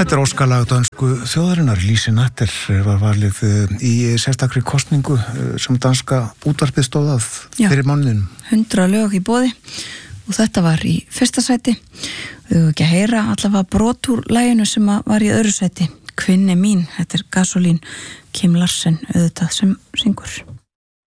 Þetta óskalag dansku þjóðarinnar, Lise Natter, var valið í sérstakri kosningu sem danska útvarpið stóð að fyrir mánuðinum. 100 lög í boði og þetta var í fyrsta sæti. Við höfum ekki að heyra allavega brot úr laginu sem var í öðru sæti. Kvinni mín, þetta er Gasolín, Kim Larsen auðvitað sem syngur.